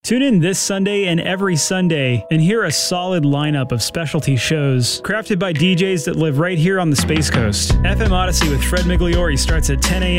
Tune in this Sunday and every Sunday and hear a solid lineup of specialty shows crafted by DJs that live right here on the Space Coast. FM Odyssey with Fred Migliori starts at 10 a.m.